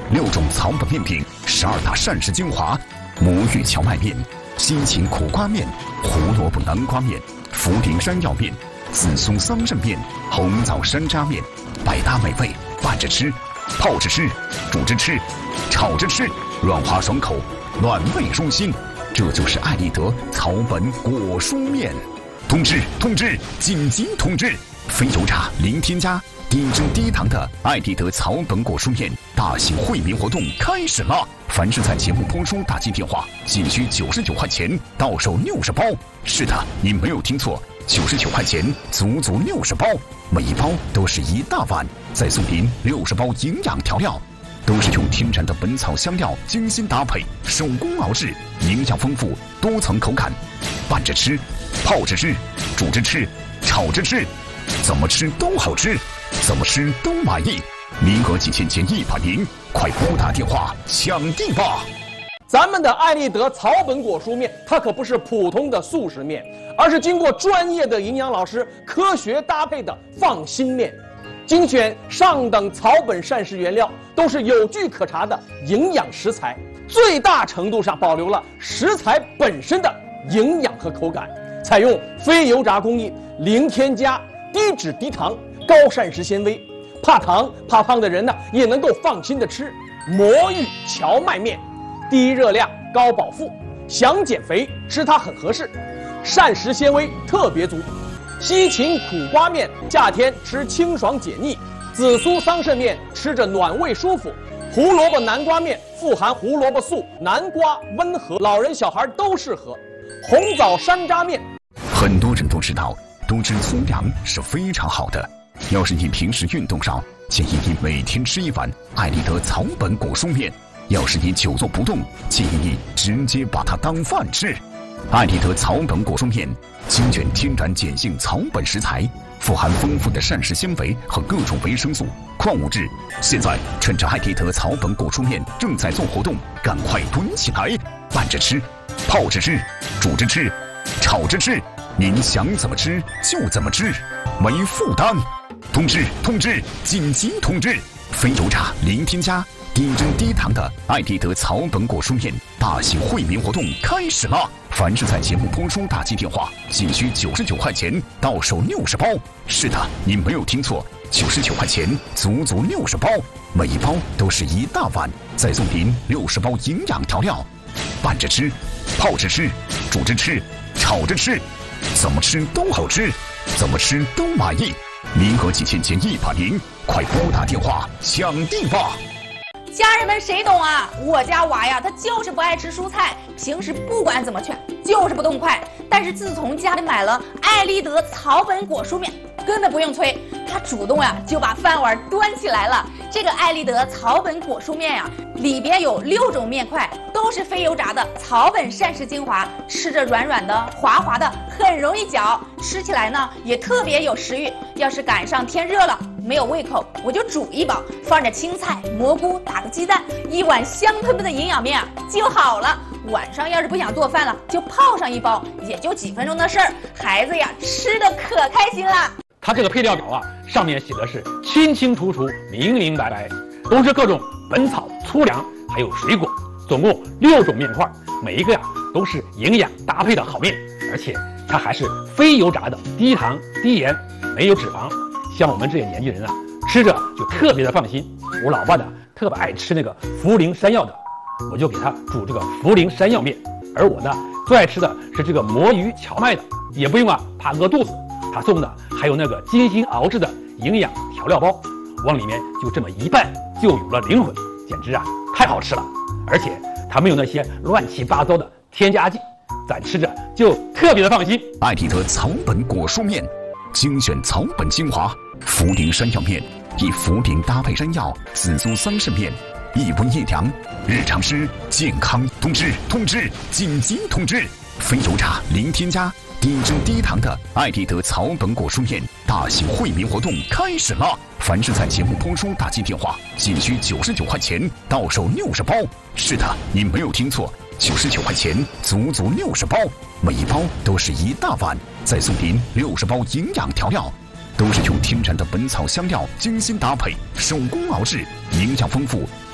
6种草本面品，12大膳食精华：魔芋荞麦面、西芹苦瓜面、胡萝卜南瓜面、茯苓山药面、紫苏桑葚面、红枣山楂面，百搭美味，拌着吃、泡着吃、煮着吃、炒着吃，软滑爽口，暖胃舒心。这就是爱立德草本果蔬面。通知，紧急通知！非油炸、零添加、低脂低糖的爱立德草本果蔬面大型惠民活动开始了！凡是在节目播出打进电话，仅需99块钱，到手60包。是的，您没有听错，99块钱，足足60包，每一包都是一大碗，再送您60包营养调料。都是用天然的本草香料精心搭配，手工熬制，营养丰富，多层口感，拌着吃、泡着吃、煮着吃、炒着吃，怎么吃都好吃，怎么吃都满意。名额仅限前100名，快拨打电话抢订吧！ 咱们的爱立德草本果蔬面，它可不是普通的速食面，而是经过专业的营养老师科学搭配的放心面。精选上等草本膳食原料，都是有据可查的营养食材，最大程度上保留了食材本身的营养和口感。采用非油炸工艺，零添加，低脂低糖，高膳食纤维，怕糖怕胖的人呢也能够放心的吃。魔芋荞麦面，低热量高饱腹，想减肥吃它很合适，膳食纤维特别足。西芹苦瓜面，夏天吃清爽解腻；紫苏桑葚面，吃着暖胃舒服；胡萝卜南瓜面，富含胡萝卜素，南瓜温和，老人小孩都适合；红枣山楂面， 很多人都知道，多吃粗粮是非常好的。要是你平时运动少，建议你每天吃1碗爱立德草本果蔬面；要是你久坐不动，建议你直接把它当饭吃。爱立德草本果蔬面精选天然碱性草本食材，富含丰富的膳食纤维和各种维生素、矿物质。现在趁着爱立德草本果蔬面正在做活动，赶快囤起来，拌着吃、泡着吃、煮着吃、炒着吃，您想怎么吃就怎么吃，没负担。通知，紧急通知！非油炸、零添加、低脂低糖的爱立德草本果蔬面大型惠民活动开始了！凡是在节目播出打进电话，仅需99块钱，到手60包。是的，您没有听错，99块钱，足足60包，每一包都是一大碗，再送您60包营养调料，拌着吃、泡着吃、煮着吃、炒着吃，怎么吃都好吃，怎么吃都满意。名额仅限前100名，快拨打电话抢订吧！ 家人们谁懂啊？我家娃呀，他就是不爱吃蔬菜，平时不管怎么劝，就是不动筷。但是自从家里买了爱立德草本果蔬面，根本不用催，他主动呀就把饭碗端起来了。这个爱立德草本果蔬面呀，里边有6种面块，都是非油炸的草本膳食精华，吃着软软的、滑滑的，很容易嚼，吃起来呢也特别有食欲。要是赶上天热了，没有胃口，我就煮1包，放着青菜、蘑菇，打个鸡蛋，1碗香喷喷的营养面啊就好了。晚上要是不想做饭了，就泡上1包，也就几分钟的事儿，孩子呀吃的可开心了。 它这个配料表啊，上面写的是清清楚楚、明明白白，都是各种本草、粗粮，还有水果，总共6种面块，每一个呀都是营养搭配的好面，而且它还是非油炸的，低糖、低盐，没有脂肪。像我们这些年纪人啊，吃着就特别的放心。我老爸呢特别爱吃那个茯苓山药的，我就给他煮这个茯苓山药面。而我呢最爱吃的是这个魔芋荞麦的，也不用啊怕饿肚子。他送的还有那个精心熬制的营养调料包，往里面就这么一拌，就有了灵魂，简直啊太好吃了。而且它没有那些乱七八糟的添加剂，咱吃着就特别的放心。 爱立德草本果蔬面精选草本精华，茯苓山药面以茯苓搭配山药、紫苏桑葚面，一温一凉，日常吃健康。通知，紧急通知！非油炸、零添加、低脂低糖的爱立德草本果蔬面大型惠民活动开始了！凡是在节目播出打进电话，仅需99块钱，到手60包。是的，您没有听错，99块钱，足足60包，每一包都是一大碗，再送您60包营养调料。都是用天然的本草香料精心搭配，手工熬制，营养丰富，